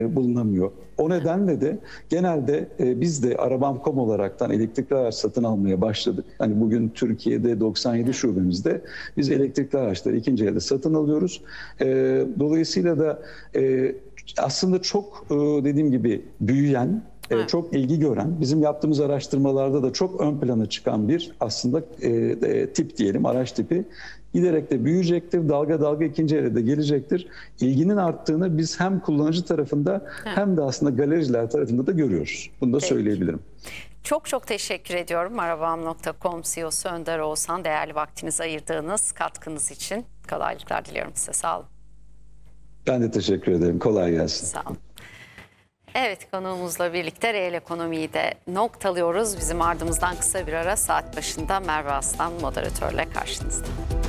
bulunamıyor. O nedenle de genelde biz de Arabam.com olaraktan elektrikli araç satın almaya başladık. Hani bugün Türkiye'de 97 şubemizde biz elektrikli araçları ikinci elde satın alıyoruz. Dolayısıyla da aslında çok dediğim gibi büyüyen, çok ilgi gören, bizim yaptığımız araştırmalarda da çok ön plana çıkan bir aslında tip diyelim, araç tipi. Giderek de büyüyecektir, dalga dalga ikinci elde de gelecektir. İlginin arttığını biz hem kullanıcı tarafında hem de aslında galericiler tarafında da görüyoruz. Bunu da söyleyebilirim. Çok çok teşekkür ediyorum. Arabam.com CEO'su Önder Oğuzhan, değerli vaktinizi ayırdığınız katkınız için kolaylıklar diliyorum size. Sağ olun. Ben de teşekkür ederim. Kolay gelsin. Sağ olun. Evet, konuğumuzla birlikte reel ekonomiyi de noktalıyoruz. Bizim ardımızdan kısa bir ara, saat başında Merve Aslan moderatörle karşınızda.